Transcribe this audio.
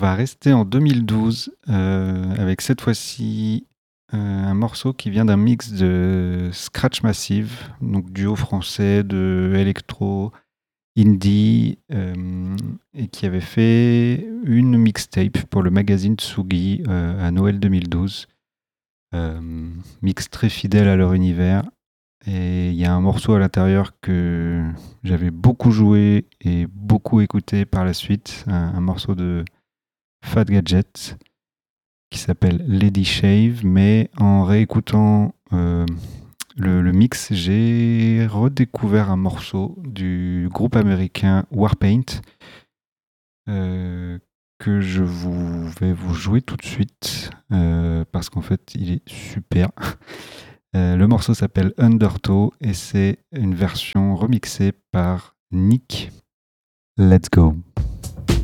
va rester en 2012 avec cette fois-ci un morceau qui vient d'un mix de Scratch Massive, donc duo français de électro, indie, et qui avait fait une mixtape pour le magazine Tsugi à Noël 2012. Mix très fidèle à leur univers. Et il y a un morceau à l'intérieur que j'avais beaucoup joué et beaucoup écouté par la suite, un morceau de Fat Gadget qui s'appelle Lady Shave, mais en réécoutant le mix, j'ai redécouvert un morceau du groupe américain Warpaint que vais vous jouer tout de suite parce qu'en fait il est super. Le morceau s'appelle Undertow et c'est une version remixée par Nick. Let's go.